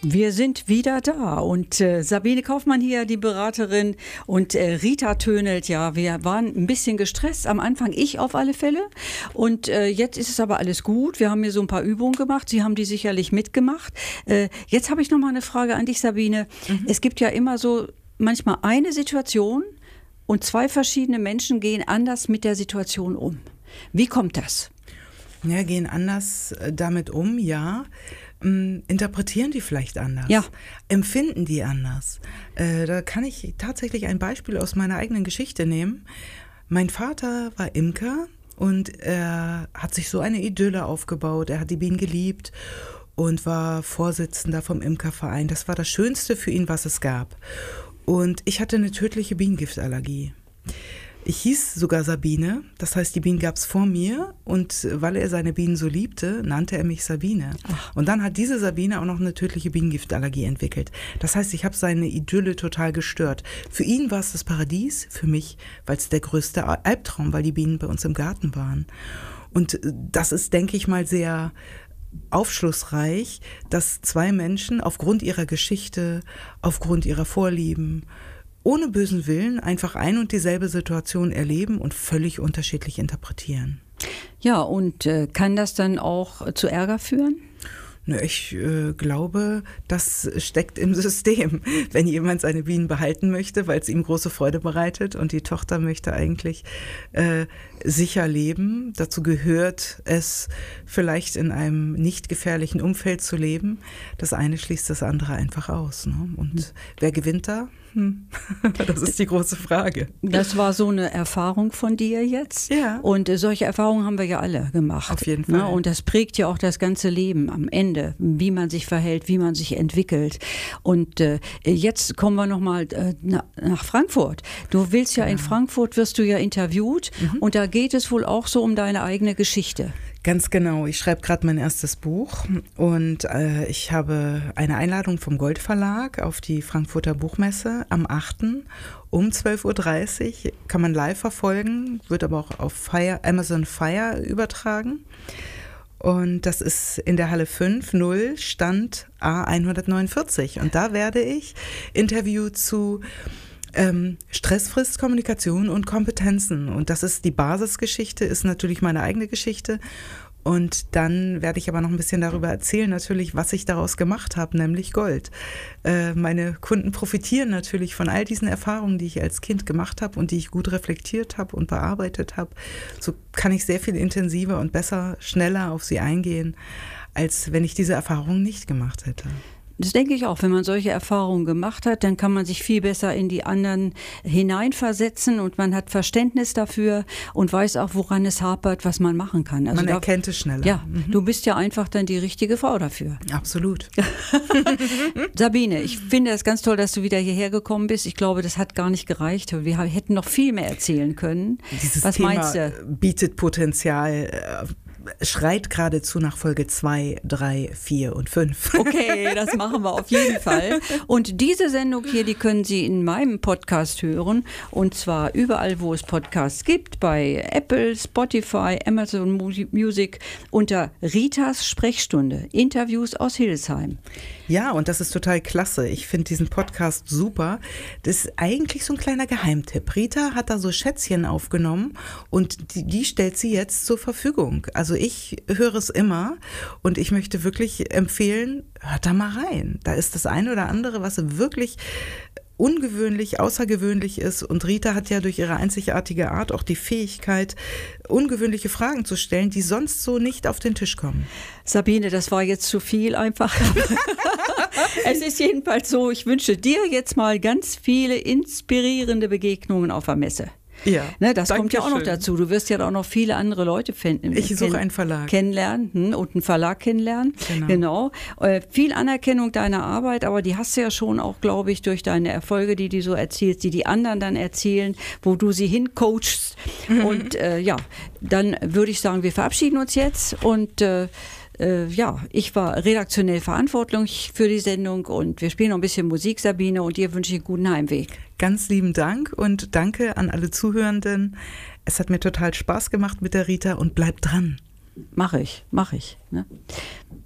Wir sind wieder da und Sabine Kaufmann hier, die Beraterin, und Rita Tönelt. Ja, wir waren ein bisschen gestresst am Anfang, ich auf alle Fälle, und jetzt ist es aber alles gut. Wir haben hier so ein paar Übungen gemacht, Sie haben die sicherlich mitgemacht. Jetzt habe ich noch mal eine Frage an dich, Sabine. Es gibt ja immer so manchmal eine Situation und zwei verschiedene Menschen gehen anders mit der Situation um. Wie kommt das? Ja, gehen anders damit um, ja. Interpretieren die vielleicht anders? Ja. Empfinden die anders? Da kann ich tatsächlich ein Beispiel aus meiner eigenen Geschichte nehmen. Mein Vater war Imker und er hat sich so eine Idylle aufgebaut. Er hat die Bienen geliebt und war Vorsitzender vom Imkerverein. Das war das Schönste für ihn, was es gab. Und ich hatte eine tödliche Bienengiftallergie. Ich hieß sogar Sabine, das heißt, die Bienen gab es vor mir, und weil er seine Bienen so liebte, nannte er mich Sabine. Ach. Und dann hat diese Sabine auch noch eine tödliche Bienengiftallergie entwickelt. Das heißt, ich habe seine Idylle total gestört. Für ihn war es das Paradies, für mich war es der größte Albtraum, weil die Bienen bei uns im Garten waren. Und das ist, denke ich mal, sehr aufschlussreich, dass zwei Menschen aufgrund ihrer Geschichte, aufgrund ihrer Vorlieben, ohne bösen Willen einfach ein und dieselbe Situation erleben und völlig unterschiedlich interpretieren. Ja, und kann das dann auch zu Ärger führen? Ich glaube, das steckt im System. Wenn jemand seine Bienen behalten möchte, weil es ihm große Freude bereitet, und die Tochter möchte eigentlich sicher leben, dazu gehört es vielleicht in einem nicht gefährlichen Umfeld zu leben. Das eine schließt das andere einfach aus, ne? Und wer gewinnt da? Das ist die große Frage. Das war so eine Erfahrung von dir jetzt. Ja. Und solche Erfahrungen haben wir ja alle gemacht. Auf jeden Fall. Ne? Und das prägt ja auch das ganze Leben am Ende, wie man sich verhält, wie man sich entwickelt. Und jetzt kommen wir nochmal nach Frankfurt. Du willst ja in Frankfurt, wirst du ja interviewt. Und da geht es wohl auch so um deine eigene Geschichte. Ganz genau. Ich schreibe gerade mein erstes Buch und ich habe eine Einladung vom Gold Verlag auf die Frankfurter Buchmesse am 8. um 12.30 Uhr. Kann man live verfolgen, wird aber auch auf Amazon Fire übertragen. Und das ist in der Halle 5.0, Stand A149. Und da werde ich interviewt zu Stressfrist, Kommunikation und Kompetenzen. Und das ist die Basisgeschichte, ist natürlich meine eigene Geschichte. Und dann werde ich aber noch ein bisschen darüber erzählen, natürlich, was ich daraus gemacht habe, nämlich Gold. Meine Kunden profitieren natürlich von all diesen Erfahrungen, die ich als Kind gemacht habe und die ich gut reflektiert habe und bearbeitet habe. So kann ich sehr viel intensiver und besser, schneller auf sie eingehen, als wenn ich diese Erfahrungen nicht gemacht hätte. Das denke ich auch. Wenn man solche Erfahrungen gemacht hat, dann kann man sich viel besser in die anderen hineinversetzen und man hat Verständnis dafür und weiß auch, woran es hapert, was man machen kann. Also man erkennt es schneller. Ja, du bist ja einfach dann die richtige Frau dafür. Absolut. Sabine, ich finde es ganz toll, dass du wieder hierher gekommen bist. Ich glaube, das hat gar nicht gereicht. Wir hätten noch viel mehr erzählen können. Dieses was Thema meinst du? Bietet Potenzial, schreit geradezu nach Folge 2, 3, 4 und 5. Okay, das machen wir auf jeden Fall. Und diese Sendung hier, die können Sie in meinem Podcast hören. Und zwar überall, wo es Podcasts gibt, bei Apple, Spotify, Amazon Music, unter Ritas Sprechstunde. Interviews aus Hildesheim. Ja, und das ist total klasse. Ich finde diesen Podcast super. Das ist eigentlich so ein kleiner Geheimtipp. Rita hat da so Schätzchen aufgenommen und die stellt sie jetzt zur Verfügung. Also ich höre es immer und ich möchte wirklich empfehlen, hört da mal rein. Da ist das eine oder andere, was wirklich ungewöhnlich, außergewöhnlich ist. Und Rita hat ja durch ihre einzigartige Art auch die Fähigkeit, ungewöhnliche Fragen zu stellen, die sonst so nicht auf den Tisch kommen. Sabine, das war jetzt zu viel einfach. Es ist jedenfalls so, ich wünsche dir jetzt mal ganz viele inspirierende Begegnungen auf der Messe. Ja, ne, das kommt ja auch noch dazu. Du wirst ja auch noch viele andere Leute finden. Ich suche einen Verlag. Kennenlernen und einen Verlag kennenlernen. Genau. Viel Anerkennung deiner Arbeit, aber die hast du ja schon auch, glaube ich, durch deine Erfolge, die du so erzielst, die anderen dann erzielen, wo du sie hincoachst. Und ja, dann würde ich sagen, wir verabschieden uns jetzt und ja, ich war redaktionell verantwortlich für die Sendung und wir spielen noch ein bisschen Musik, Sabine, und dir wünsche ich einen guten Heimweg. Ganz lieben Dank und danke an alle Zuhörenden. Es hat mir total Spaß gemacht mit der Rita und bleibt dran. Mach ich. Ne?